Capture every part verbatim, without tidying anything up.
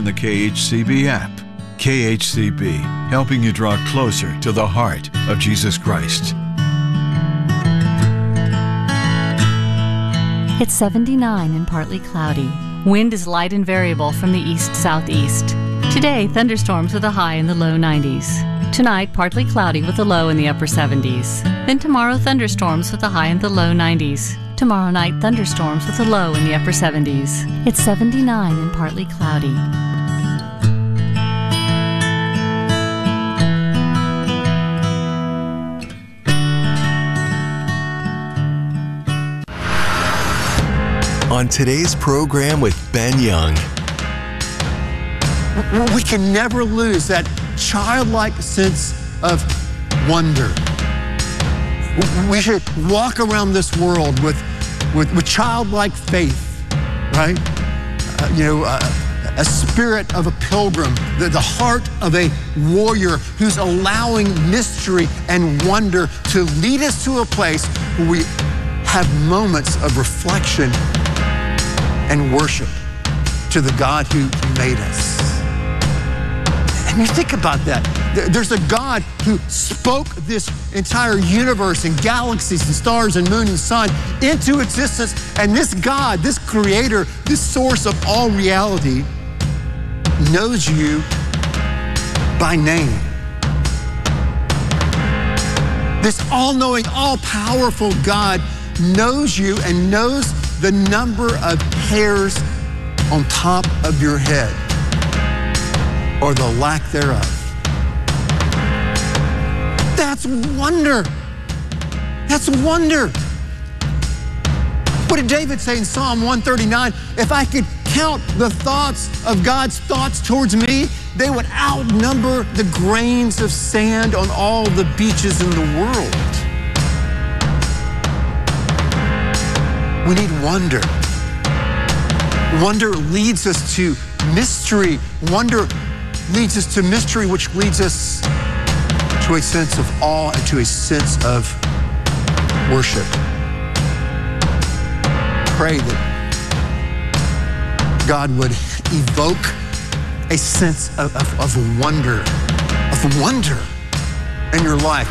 in the K H C B app. K H C B, helping you draw closer to the heart of Jesus Christ. It's seventy-nine and partly cloudy. Wind is light and variable from the east-southeast. Today, thunderstorms with a high in the low nineties. Tonight, partly cloudy with a low in the upper seventies. Then tomorrow, thunderstorms with a high in the low nineties. Tomorrow night, thunderstorms with a low in the upper seventies. It's seventy-nine and partly cloudy. On today's program with Ben Young. We can never lose that childlike sense of wonder. We should walk around this world with, with, with childlike faith, right? Uh, you know, uh, a spirit of a pilgrim, the, the heart of a warrior who's allowing mystery and wonder to lead us to a place where we have moments of reflection and worship to the God who made us. And you think about that. There's a God who spoke this entire universe and galaxies and stars and moon and sun into existence. And this God, this creator, this source of all reality knows you by name. This all-knowing, all-powerful God knows you and knows the number of hairs on top of your head, or the lack thereof. That's wonder. That's wonder. What did David say in Psalm one thirty-nine? If I could count the thoughts of God's thoughts towards me, they would outnumber the grains of sand on all the beaches in the world. We need wonder. Wonder leads us to mystery. Wonder leads us to mystery, which leads us to a sense of awe and to a sense of worship. Pray that God would evoke a sense of, of, of wonder, of wonder in your life.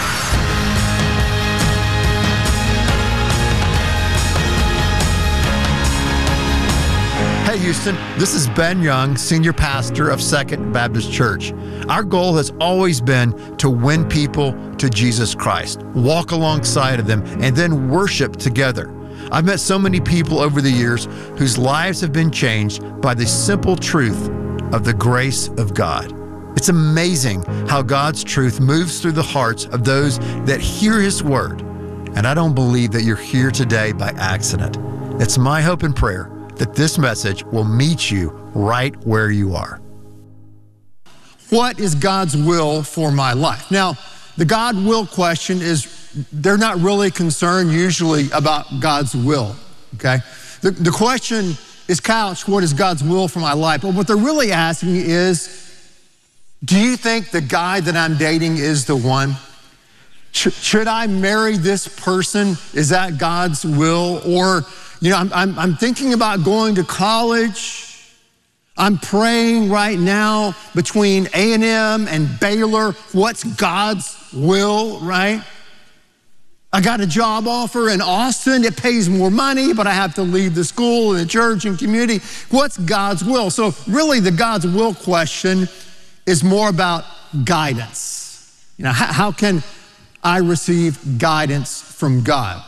Hey Houston, this is Ben Young, Senior Pastor of Second Baptist Church. Our goal has always been to win people to Jesus Christ, walk alongside of them, and then worship together. I've met so many people over the years whose lives have been changed by the simple truth of the grace of God. It's amazing how God's truth moves through the hearts of those that hear His word. And I don't believe that you're here today by accident. It's my hope and prayer that this message will meet you right where you are. What is God's will for my life? Now, the God will question is, they're not really concerned usually about God's will, okay? The, the question is couched, what is God's will for my life? But what they're really asking is, do you think the guy that I'm dating is the one? Sh- should I marry this person? Is that God's will? Or, you know, I'm, I'm, I'm thinking about going to college. I'm praying right now between A and M and Baylor. What's God's will, right? I got a job offer in Austin. It pays more money, but I have to leave the school and the church and community. What's God's will? So really the God's will question is more about guidance. You know, how, how can I receive guidance from God?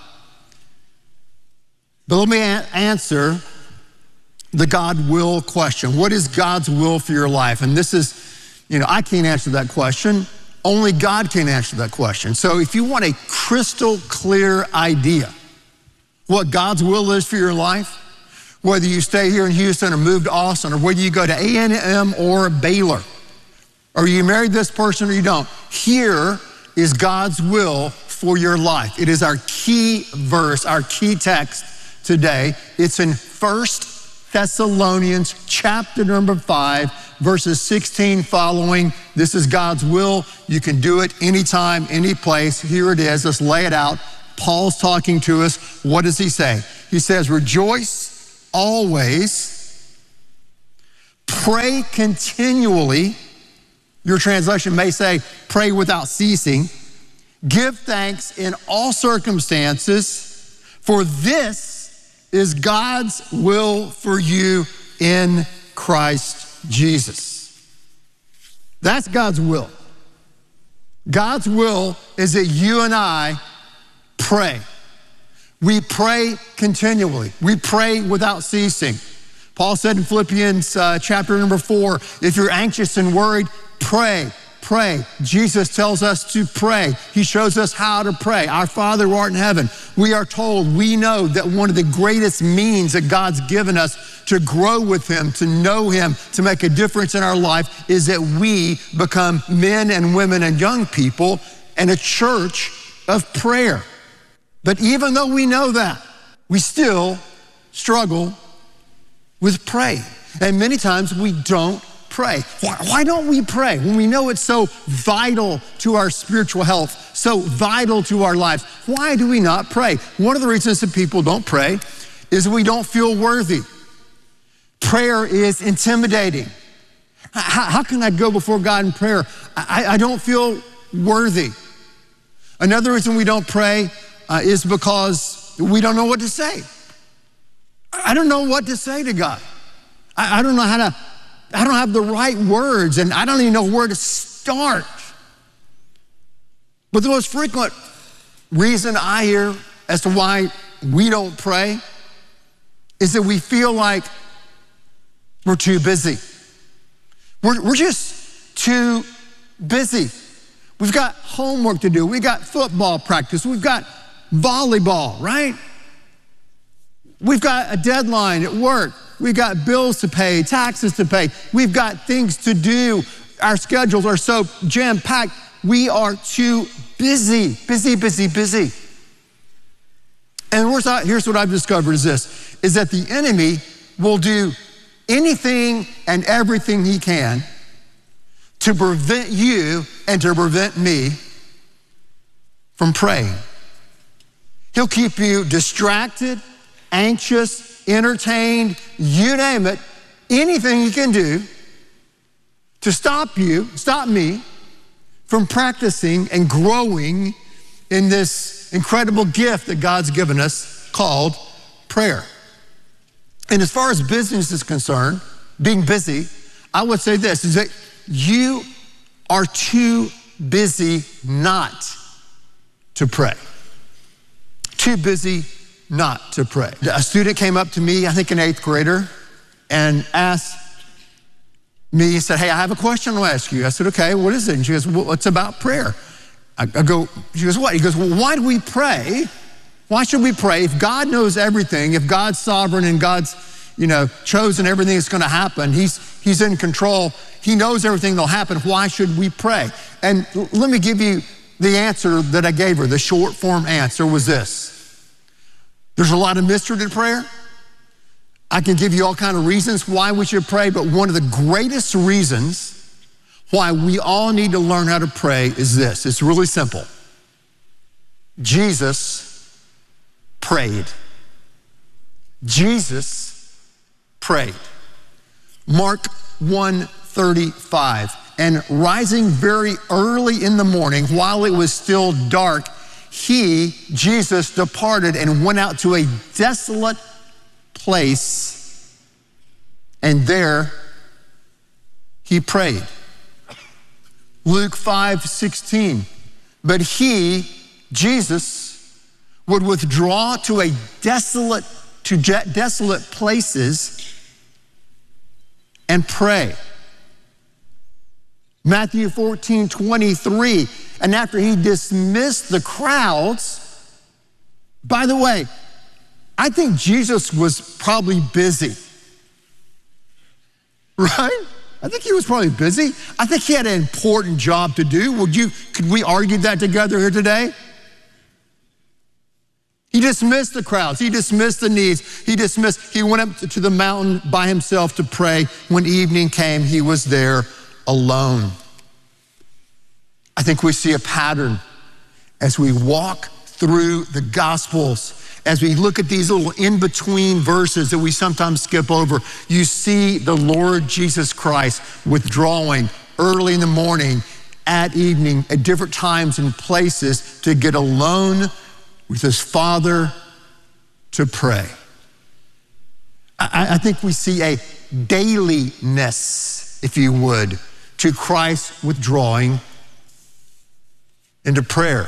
But let me a- answer the God will question. What is God's will for your life? And this is, you know, I can't answer that question. Only God can answer that question. So if you want a crystal clear idea what God's will is for your life, whether you stay here in Houston or move to Austin, or whether you go to A and M or Baylor, or you married this person or you don't, here is God's will for your life. It is our key verse, our key text today. It's in First Thessalonians chapter number five, verses sixteen following. This is God's will. You can do it anytime, any place. Here it is. Let's lay it out. Paul's talking to us. What does he say? He says, rejoice always, pray continually. Your translation may say, pray without ceasing. Give thanks in all circumstances, for this is God's will for you in Christ Jesus. That's God's will. God's will is that you and I pray. We pray continually. We pray without ceasing. Paul said in Philippians uh, chapter number four, if you're anxious and worried, pray, pray. Jesus tells us to pray. He shows us how to pray. Our Father who art in heaven, we are told, we know that one of the greatest means that God's given us to grow with him, to know him, to make a difference in our life is that we become men and women and young people and a church of prayer. But even though we know that, we still struggle with praying. And many times we don't pray. Why don't we pray when we know it's so vital to our spiritual health, so vital to our lives? Why do we not pray? One of the reasons that people don't pray is we don't feel worthy. Prayer is intimidating. How, how can I go before God in prayer? I, I don't feel worthy. Another reason we don't pray uh, is because we don't know what to say. I don't know what to say to God. I, I don't know how to, I don't have the right words, and I don't even know where to start. But the most frequent reason I hear as to why we don't pray is that we feel like we're too busy. We're, we're just too busy. We've got homework to do. We've got football practice. We've got volleyball, right? We've got a deadline at work. We've got bills to pay, taxes to pay. We've got things to do. Our schedules are so jam-packed. We are too busy, busy, busy, busy. And here's what I've discovered is this, is that the enemy will do anything and everything he can to prevent you and to prevent me from praying. He'll keep you distracted, anxious, entertained, you name it, anything he can do to stop you, stop me from practicing and growing in this incredible gift that God's given us called prayer. And as far as business is concerned, being busy, I would say this, is that you are too busy not to pray. Too busy not to pray. A student came up to me, I think an eighth grader, and asked me, he said, hey, I have a question to ask you. I said, okay, what is it? And she goes, well, it's about prayer. I, I go, she goes, what? He goes, well, why do we pray? Why should we pray? If God knows everything, if God's sovereign and God's, you know, chosen everything that's gonna happen, he's, he's in control, he knows everything that'll happen, why should we pray? And let me give you the answer that I gave her. The short form answer was this. There's a lot of mystery to prayer. I can give you all kinds of reasons why we should pray, but one of the greatest reasons why we all need to learn how to pray is this. It's really simple. Jesus prayed. Jesus prayed. Mark one thirty-five. And rising very early in the morning, while it was still dark, he, Jesus, departed and went out to a desolate place, and there he prayed. Luke five sixteen. But he, Jesus, would withdraw to a desolate, to desolate places and pray. Matthew fourteen twenty-three, and after he dismissed the crowds, by the way, I think Jesus was probably busy, right? I think he was probably busy. I think he had an important job to do. Would you, could we argue that together here today? He dismissed the crowds. He dismissed the needs. He dismissed, he went up to the mountain by himself to pray. When evening came, he was there alone. I think we see a pattern as we walk through the Gospels. As we look at these little in-between verses that we sometimes skip over, you see the Lord Jesus Christ withdrawing early in the morning, at evening, at different times and places to get alone with his Father to pray. I, I think we see a dailiness, if you would, to Christ withdrawing into prayer.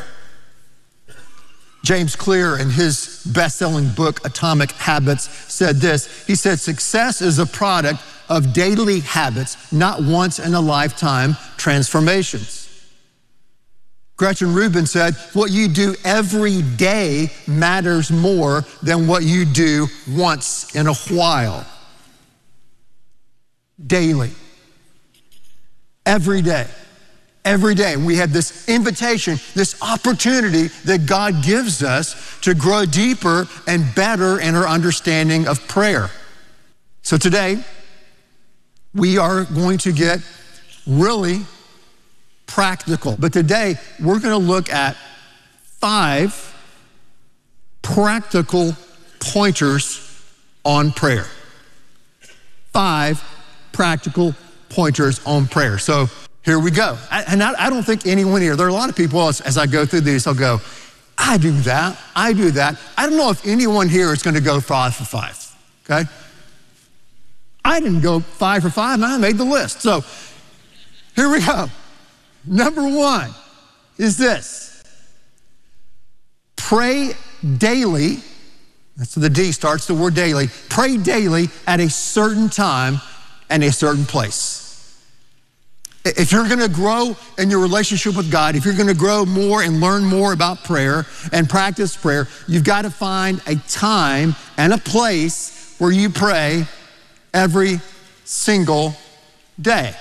James Clear, in his best-selling book, Atomic Habits, said this. He said, success is a product of daily habits, not once-in-a-lifetime transformations. Gretchen Rubin said, what you do every day matters more than what you do once in a while. Daily. Every day. Every day we have this invitation, this opportunity that God gives us to grow deeper and better in our understanding of prayer. So today, we are going to get really practical. But today, we're going to look at five practical pointers on prayer. Five practical pointers on prayer. So here we go. I, and I, I don't think anyone here, there are a lot of people, as, as I go through these, I'll go, I do that, I do that. I don't know if anyone here is going to go five for five, okay? I didn't go five for five, and I made the list. So here we go. Number one is this. Pray daily. That's where the D starts, the word daily. Pray daily at a certain time and a certain place. If you're gonna grow in your relationship with God, if you're gonna grow more and learn more about prayer and practice prayer, you've gotta find a time and a place where you pray every single day.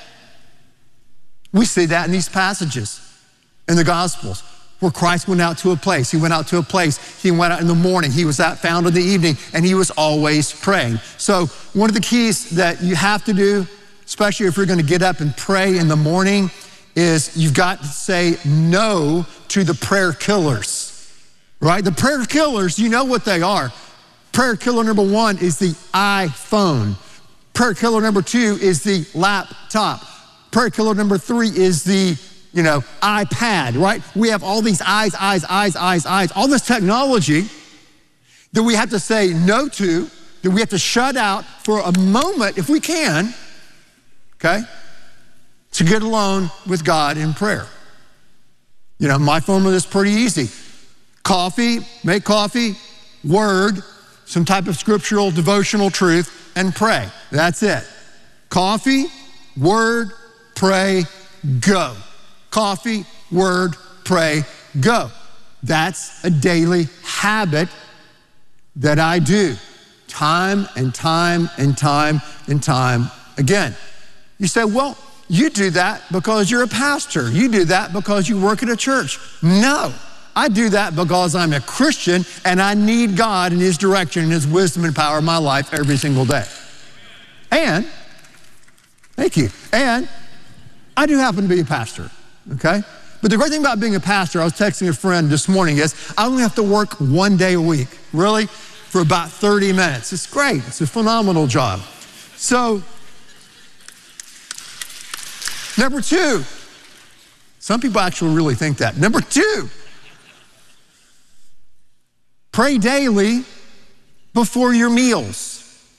We see that in these passages in the Gospels where Christ went out to a place. He went out to a place. He went out in the morning. He was out found in the evening, and he was always praying. So one of the keys that you have to do, especially if you're going to get up and pray in the morning, is you've got to say no to the prayer killers, right? The prayer killers, you know what they are. Prayer killer number one is the iPhone. Prayer killer number two is the laptop. Prayer killer number three is the, you know, iPad, right? We have all these eyes, eyes, eyes, eyes, eyes, all this technology that we have to say no to, that we have to shut out for a moment if we can, okay, to get alone with God in prayer. You know, my formula is pretty easy. Coffee, make coffee, word, some type of scriptural, devotional truth, and pray. That's it. Coffee, word, pray, go. Coffee, word, pray, go. That's a daily habit that I do time and time and time and time again. You say, well, you do that because you're a pastor. You do that because you work at a church. No, I do that because I'm a Christian and I need God and his direction and his wisdom and power in my life every single day. And, thank you, and I do happen to be a pastor, okay? But the great thing about being a pastor, I was texting a friend this morning, is I only have to work one day a week, really, for about thirty minutes. It's great, it's a phenomenal job. So, number two, some people actually really think that. Number two, pray daily before your meals.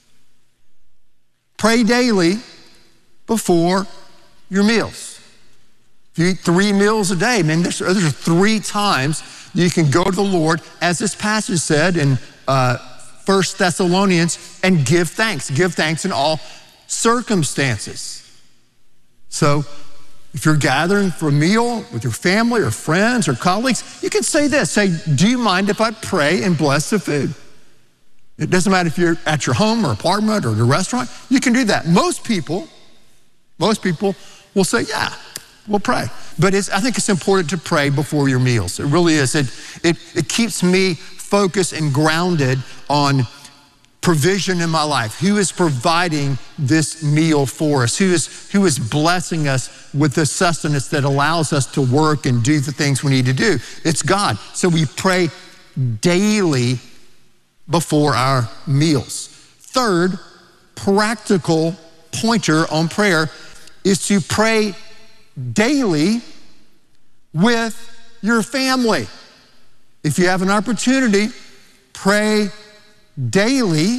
Pray daily before your meals. If you eat three meals a day, man, there's, there's three times you can go to the Lord, as this passage said in uh, First Thessalonians, and give thanks. Give thanks in all circumstances. So if you're gathering for a meal with your family or friends or colleagues, you can say this, say, do you mind if I pray and bless the food? It doesn't matter if you're at your home or apartment or the restaurant, you can do that. Most people, most people will say, yeah, we'll pray. But it's, I think it's important to pray before your meals. It really is. It, it, it keeps me focused and grounded on provision in my life. Who is providing this meal for us? Who is, who is blessing us with the sustenance that allows us to work and do the things we need to do? It's God. So we pray daily before our meals. Third, practical pointer on prayer is to pray daily with your family. If you have an opportunity, pray daily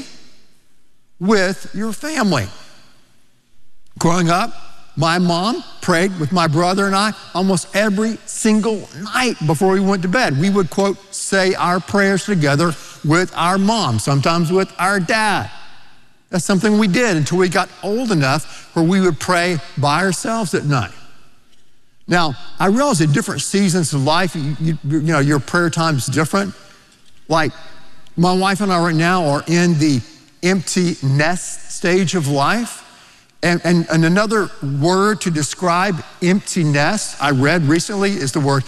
with your family. Growing up, my mom prayed with my brother and I almost every single night before we went to bed. We would, quote, say our prayers together with our mom, sometimes with our dad. That's something we did until we got old enough where we would pray by ourselves at night. Now, I realize at different seasons of life, you, you, you know, your prayer time is different. Like, my wife and I right now are in the empty nest stage of life. And, and, and another word to describe empty nest I read recently is the word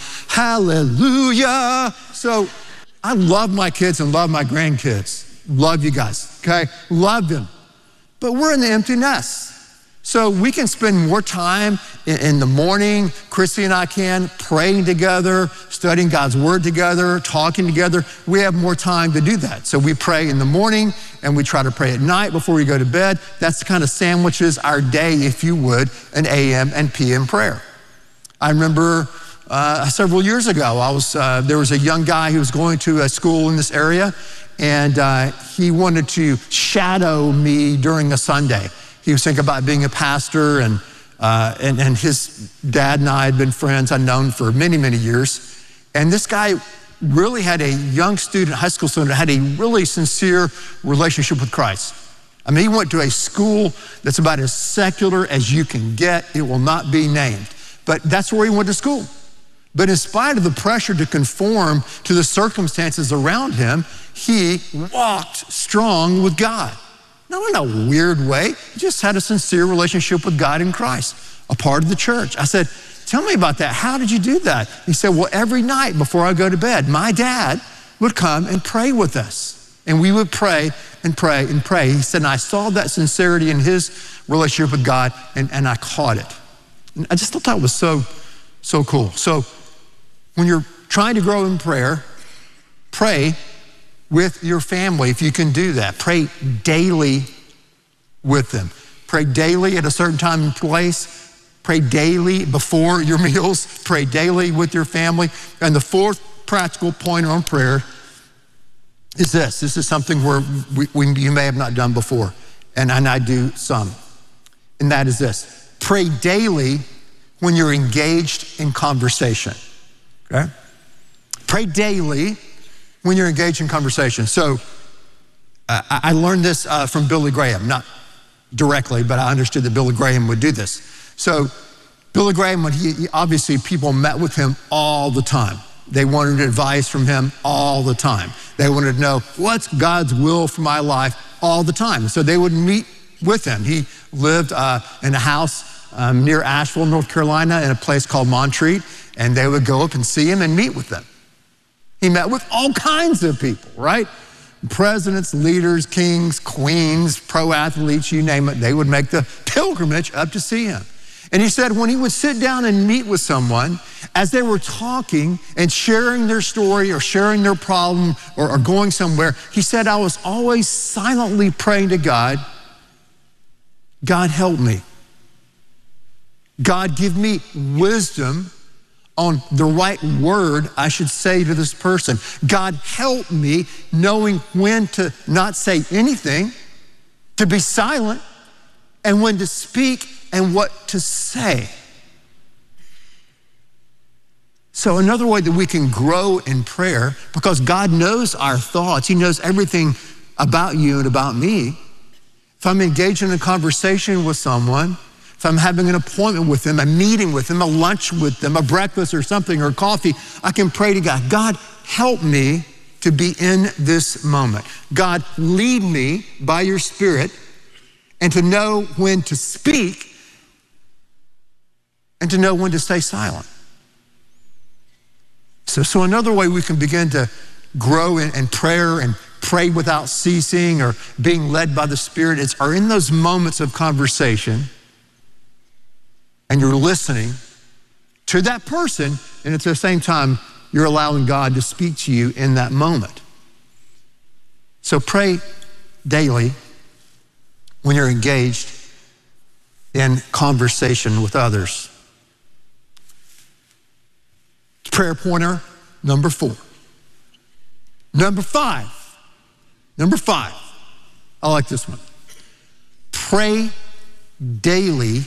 hallelujah. So I love my kids and love my grandkids. Love you guys, okay? Love them. But we're in the empty nest. So we can spend more time in, in the morning, Chrissy and I can, praying together, studying God's word together, talking together. We have more time to do that. So we pray in the morning and we try to pray at night before we go to bed. That's kind of sandwiches our day, if you would, an A M and P M prayer. I remember uh, several years ago, I was uh, there was a young guy who was going to a school in this area, and uh, he wanted to shadow me during a Sunday. He was thinking about being a pastor, and, uh, and, and his dad and I had been friends. I'd known for many, many years. And this guy really had a young student, high school student, had a really sincere relationship with Christ. I mean, he went to a school that's about as secular as you can get. It will not be named. But that's where he went to school. But in spite of the pressure to conform to the circumstances around him, he walked strong with God. Not in a weird way. He just had a sincere relationship with God in Christ, a part of the church. I said, tell me about that. How did you do that? He said, well, every night before I go to bed, my dad would come and pray with us. And we would pray and pray and pray. He said, and I saw that sincerity in his relationship with God, and, and I caught it. And I just thought that was so, so cool. So when you're trying to grow in prayer, pray with your family, if you can do that. Pray daily with them. Pray daily at a certain time and place. Pray daily before your meals. Pray daily with your family. And the fourth practical point on prayer is this. This is something where we, we, you may have not done before, and, and I do some. And that is this. Pray daily when you're engaged in conversation, okay? Pray daily when you're engaged in conversation. So uh, I learned this uh, from Billy Graham, not directly, but I understood that Billy Graham would do this. So Billy Graham, when he, he obviously people met with him all the time. They wanted advice from him all the time. They wanted to know what's God's will for my life all the time. So they would meet with him. He lived uh, in a house um, near Asheville, North Carolina, in a place called Montreat, and they would go up and see him and meet with them. He met with all kinds of people, right? Presidents, leaders, kings, queens, pro athletes, you name it. They would make the pilgrimage up to see him. And he said when he would sit down and meet with someone, as they were talking and sharing their story or sharing their problem or, or going somewhere, he said, I was always silently praying to God, God help me. God give me wisdom on the right word I should say to this person. God help me knowing when to not say anything, to be silent, and when to speak and what to say. So another way that we can grow in prayer, because God knows our thoughts, he knows everything about you and about me. If I'm engaged in a conversation with someone, if I'm having an appointment with them, a meeting with them, a lunch with them, a breakfast or something, or coffee, I can pray to God, God, help me to be in this moment. God, lead me by your Spirit and to know when to speak and to know when to stay silent. So, so another way we can begin to grow in, in prayer and pray without ceasing or being led by the Spirit is are in those moments of conversation and you're listening to that person and at the same time you're allowing God to speak to you in that moment. So pray daily when you're engaged in conversation with others. Prayer pointer number four. Number five. Number five. I like this one. Pray daily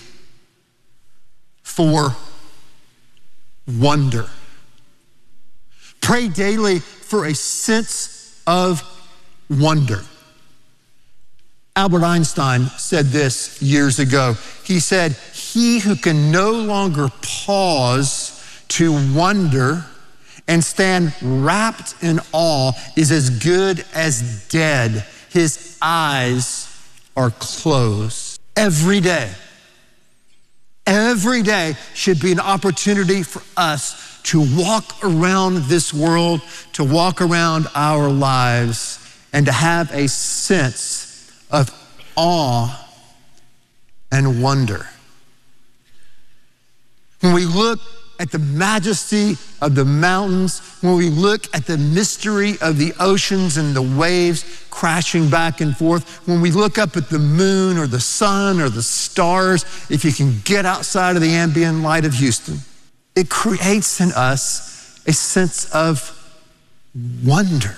for wonder. Pray daily for a sense of wonder. Albert Einstein said this years ago. He said, "He who can no longer pause to wonder and stand wrapped in awe is as good as dead. His eyes are closed." Every day, every day should be an opportunity for us to walk around this world, to walk around our lives, and to have a sense of awe and wonder. When we look at the majesty of the mountains, when we look at the mystery of the oceans and the waves crashing back and forth, when we look up at the moon or the sun or the stars, if you can get outside of the ambient light of Houston, it creates in us a sense of wonder.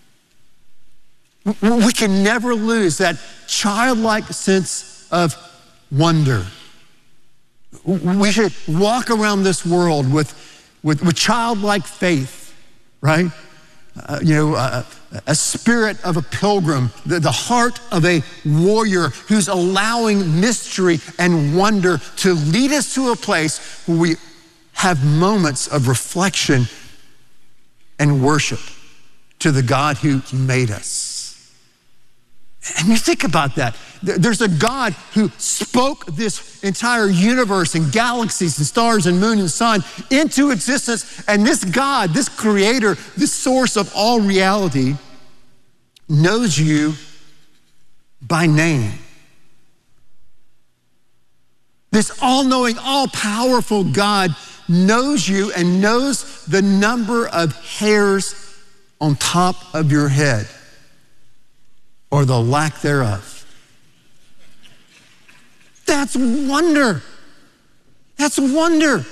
We can never lose that childlike sense of wonder. We should walk around this world with, with, with childlike faith, right? Uh, you know, uh, a spirit of a pilgrim, the, the heart of a warrior who's allowing mystery and wonder to lead us to a place where we have moments of reflection and worship to the God who made us. And you think about that. There's a God who spoke this entire universe and galaxies and stars and moon and sun into existence. And this God, this creator, this source of all reality knows you by name. This all-knowing, all-powerful God knows you and knows the number of hairs on top of your head, or the lack thereof. That's wonder. That's wonder.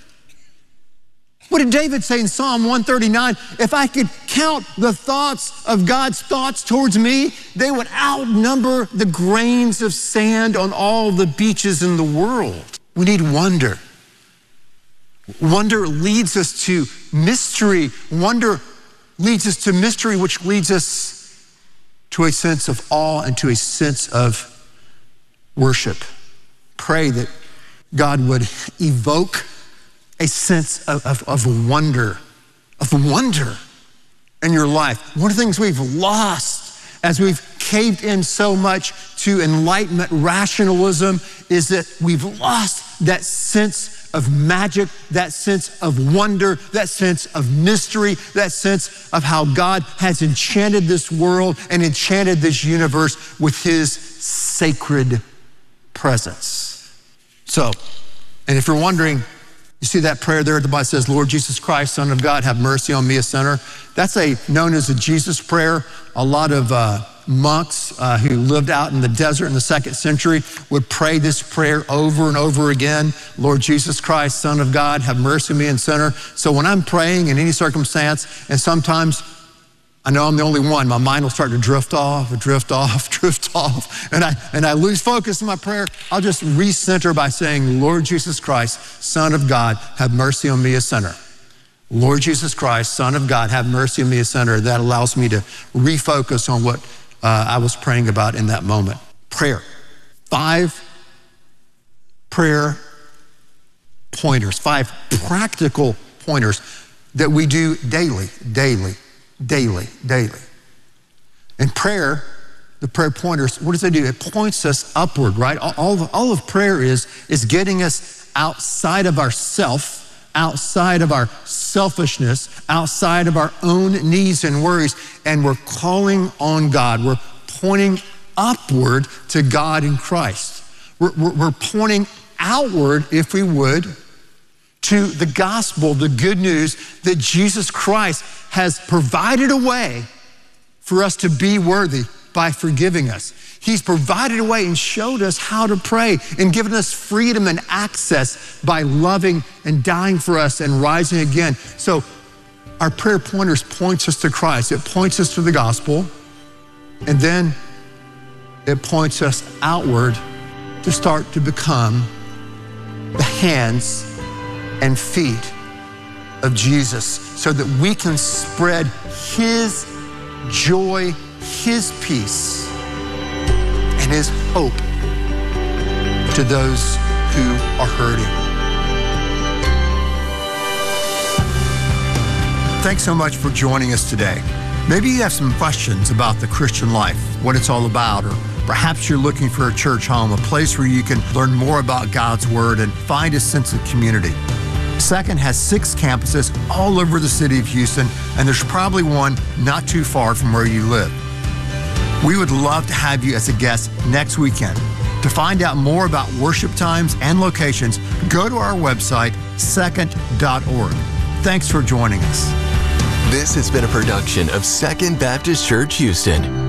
What did David say in Psalm one thirty-nine? If I could count the thoughts of God's thoughts towards me, they would outnumber the grains of sand on all the beaches in the world. We need wonder. Wonder leads us to mystery. Wonder leads us to mystery, which leads us to a sense of awe and to a sense of worship. Pray that God would evoke a sense of, of, of wonder, of wonder in your life. One of the things we've lost as we've caved in so much to Enlightenment rationalism is that we've lost that sense of magic, that sense of wonder, that sense of mystery, that sense of how God has enchanted this world and enchanted this universe with his sacred presence. So, and if you're wondering, you see that prayer there at the bottom says, Lord Jesus Christ, Son of God, have mercy on me, a sinner. That's a known as a Jesus prayer. A lot of uh, monks uh, who lived out in the desert in the second century would pray this prayer over and over again. Lord Jesus Christ, Son of God, have mercy on me, a sinner. So when I'm praying in any circumstance, and sometimes I know I'm the only one, my mind will start to drift off, drift off, drift off, and I and I lose focus in my prayer, I'll just recenter by saying, Lord Jesus Christ, Son of God, have mercy on me, a sinner. Lord Jesus Christ, Son of God, have mercy on me, a sinner. That allows me to refocus on what uh, I was praying about in that moment. Prayer. Five prayer pointers, five practical pointers that we do daily, daily. Daily, daily. In prayer, the prayer pointers, what does it do? It points us upward, right? All of, all of prayer is, is getting us outside of ourself, outside of our selfishness, outside of our own needs and worries, and we're calling on God. We're pointing upward to God in Christ. We're, we're, we're pointing outward, if we would, to the gospel, the good news that Jesus Christ has provided a way for us to be worthy by forgiving us. He's provided a way and showed us how to pray and given us freedom and access by loving and dying for us and rising again. So our prayer pointers points us to Christ. It points us to the gospel, and then it points us outward to start to become the hands and feet of Jesus so that we can spread his joy, his peace, and his hope to those who are hurting. Thanks so much for joining us today. Maybe you have some questions about the Christian life, what it's all about, or perhaps you're looking for a church home, a place where you can learn more about God's Word and find a sense of community. Second has six campuses all over the city of Houston, and there's probably one not too far from where you live. We would love to have you as a guest next weekend. To find out more about worship times and locations, go to our website, second dot org. Thanks for joining us. This has been a production of Second Baptist Church Houston.